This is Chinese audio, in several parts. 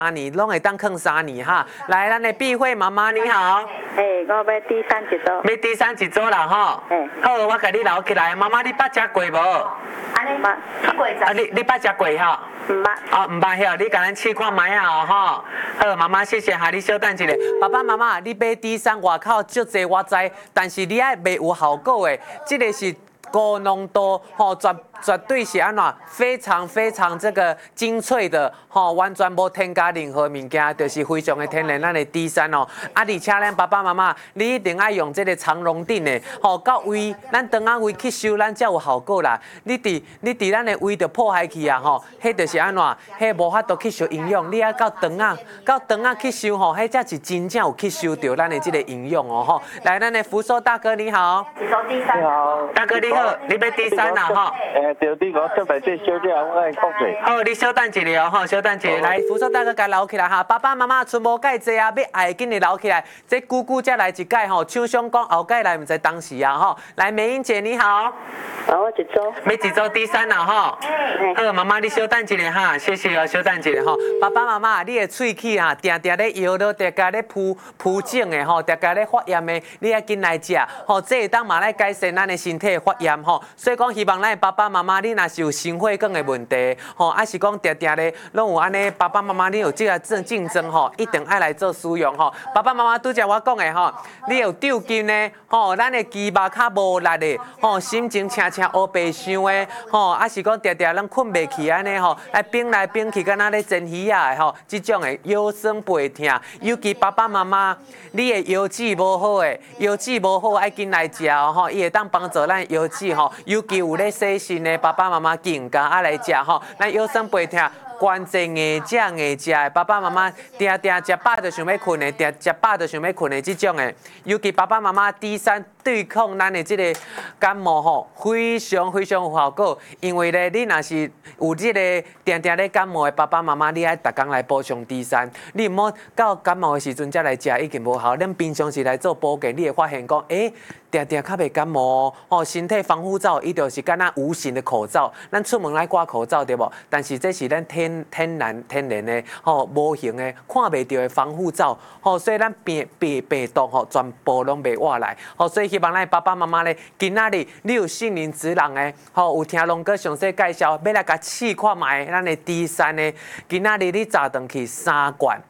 你拢会当坑3年哈。来，咱的碧慧妈妈你好。 我要第三一组。 要第三一组啦吼。好，我甲你留起来。妈妈，你捌食过无？ 安尼，吃过啊，你捌食过吼？ 唔捌。 哦，唔捌晓，你甲咱试看卖啊吼。好，妈妈谢谢哈，你稍等一下。爸爸妈妈，你买第三外口足济我知，但是你爱卖有效果的，这个是高浓度吼绝对是安怎非常非常这个精粹的吼，完全无添加任何物件，就是非常的天然咱的第三哦。啊，而且咱爸爸妈妈，你一定爱用这个长荣顶的吼，到胃咱肠仔胃吸收，咱才有效果啦。你伫咱的胃就破坏去啊吼，迄就是安怎，迄无法度吸收营养。你爱到肠仔吸收吼，迄才是真正有吸收到咱的这个营养哦吼。来，咱的福寿大哥你好， 一组第三。 你好， 大哥你好，你要第三啦吼。 对，你我这边这小姐，我来讲者。 好，你稍等一下哦，吼，稍等一下。来，福寿大哥，甲留起来哈。爸爸妈妈存无介济啊，要爱紧的留起来。这久久才来一届吼，厂商讲后届来，唔知当时啊吼。来，美英姐你好。 我一组。 要一组第三啦吼。好，妈妈你稍等一下哈，谢谢哦，稍等一下吼。爸爸妈妈，你的喙齿哈，定定咧摇了，定定咧浮肿的吼，定定咧发炎的，你要紧来食吼，这会当嘛来改善咱的身体的发炎吼。所以讲，希望咱爸爸妈妈你若是有心血管的问题，吼，还是讲定定咧，拢有安尼，爸爸妈妈你有这个竞争吼，一定爱来做使用吼。爸爸妈妈拄则我讲的吼，你有丢筋呢，吼，咱的肌肉较无力的，吼，心情青黑白想的，吼，还是讲定定咱困袂去安尼吼，来冰来冰去，敢若咧蒸鱼啊的吼，这种的腰酸背痛，尤其爸爸妈妈你的腰子无好的，腰子无好爱紧来食哦吼，伊会当帮助咱腰子吼，尤其有咧洗肾的爸爸妈妈更加爱来食吼，咱腰酸背痛。关节硬食的爸爸妈妈，定定食饱就想要困的，定食饱就想要困的这种的，尤其爸爸妈妈第三对抗咱的这个感冒吼，非常非常有效果。因为咧，你若是有这个定定咧感冒的爸爸妈妈，你爱逐工来补充第三，你唔好到感冒的时阵才来食，已经无效。咱平常时来做保健，你会发现讲，定定较袂感冒哦，身体防护罩伊就是敢若无形的口罩，咱出门来挂口罩对无？但是这是咱天然的吼，无形的看袂到的防护罩，吼，所以咱病毒吼全部拢袂活来，吼，所以希望咱爸爸妈妈咧，今仔日你有信任之人的，吼，有听龙哥详细介绍，要来甲试看卖咱的第三的，今仔日你早顿去3罐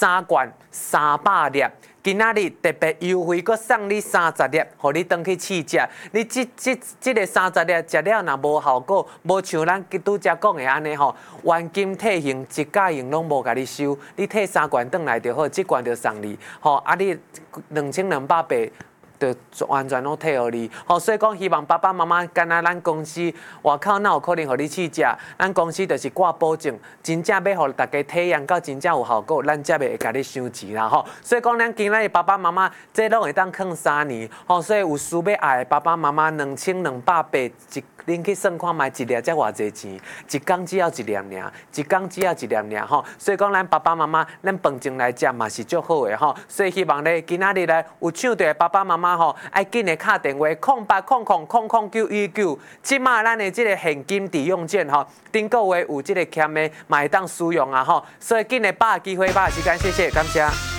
300粒。今仔日特别优惠，佮送你30粒，互你当去试食。你这个30粒食了，若无效果，无像咱拄则讲的安尼吼，原金退现，一角银拢无甲你收，你退3罐转来就好，这罐就送你。吼，啊你2200就完全拢退互你，吼，所以讲希望爸爸妈妈，敢若咱公司外口哪有可能互你试食？咱公司就是挂保证，真正要互大家体验到真正有效果，咱才会甲你收钱啦，吼。所以讲咱今仔日爸爸妈妈，这拢会当坑3年，吼，所以有需要爱的爸爸妈妈2280一。恁去算看卖一粒才偌济钱，一工只要1粒尔，一工只要1粒尔吼。所以讲咱爸爸妈妈，咱饭前来食嘛是足好的吼。所以希望咧，今仔日来有抢到爸爸妈妈吼，爱紧的敲电话0800000919，即马咱的即个现金抵用券吼，顶个月有即个欠的，嘛会当使用啊吼。所以紧的把握机会，把握时间，谢谢，感谢。